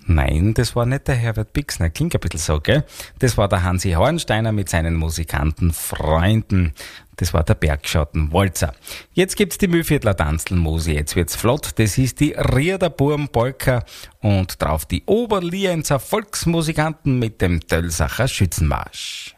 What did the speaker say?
Nein, das war nicht der Herbert Bixner, klingt ein bisschen so, gell? Das war der Hansi Hornsteiner mit seinen Musikantenfreunden. Das war der Bergschottenwalzer. Jetzt gibt's die Mühlviertler Tanzelmusik, jetzt wird's flott. Das ist die Riederburm-Polka und drauf die Oberlienzer Volksmusikanten mit dem Tölsacher Schützenmarsch.